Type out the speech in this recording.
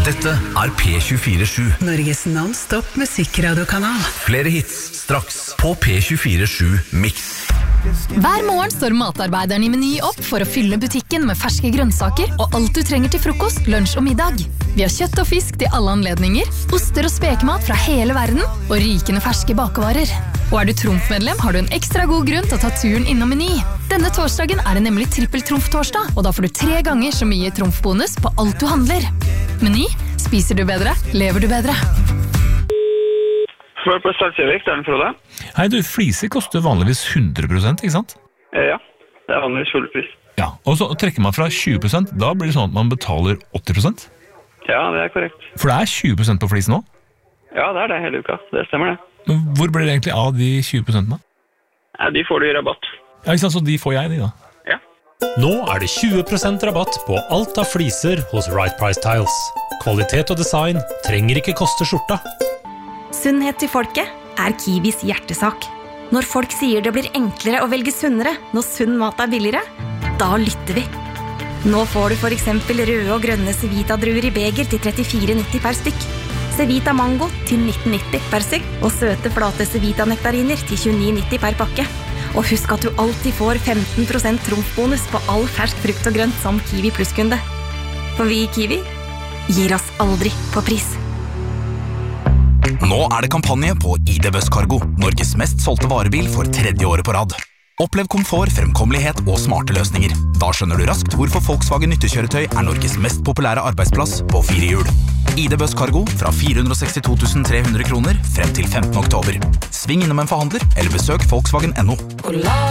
Dette P24-7. Norges non-stop musikradiokanal. Flere hits straks på P24-7 Mix. Hver morgen står matarbeideren i Meny opp for å fylle butikken med ferske grønnsaker og alt du trenger til frokost, lunsj og middag. Vi har kjøtt og fisk til alle anledninger, oster og spekemat fra hele verden og rykende ferske bakevarer. Og du Trumf-medlem, har du en ekstra god grunn til å ta turen innom Meny. Denne torsdagen det nemlig trippel-Trumf-torsdag, og da får du 3 ganger så mye Trumf-bonus på alt du handler. Meny, spiser du bedre, lever du bedre. Hør på Salgsjøvik, det den Frode. Hei du, fliser koster vanligvis 100%, ikke sant? Ja, det vanligvis full pris. Ja, og så trekker man fra 20%, da blir det sånn at man betaler 80%? Ja, det korrekt. For det 20% på flisen nå? Ja, det det hele uka, det stemmer det. Men hvor blir det egentlig av de 20% da? Ja, de får du i rabatt. Ja, ikke sant, så de får jeg, de da? Ja. Nå det 20% rabatt på alt av fliser hos Right Price Tiles. Kvalitet og design trenger ikke koste skjorta. Sunnhet til folket Kiwis hjertesak. Når folk sier det blir enklere å velge sunnere når sunn mat billigere, da lytter vi. Nå får du for eksempel røde og grønne Cevita-druer i beger til 34,90 per stykk. Cevita Mango til 19,90 per stykk, og søte flate Cevita-nektariner til 29,90 per pakke. Og husk at du alltid får 15% trumfbonus på all fersk frukt og grønt som Kiwi Plus-kunde. For vi i Kiwi gir oss aldri på pris. Nå det kampanje på ID Busscargo, Norges mest solgte varebil for 3. året på rad. Opplev komfort, fremkommelighet og smarte løsninger. Da skjønner du raskt hvorfor Volkswagen nyttekjøretøy Norges mest populære arbeidsplass på 4 hjul. ID Busscargo fra 462 300 kroner frem til 15. oktober. Sving innom en forhandler, eller besøk Volkswagen.no.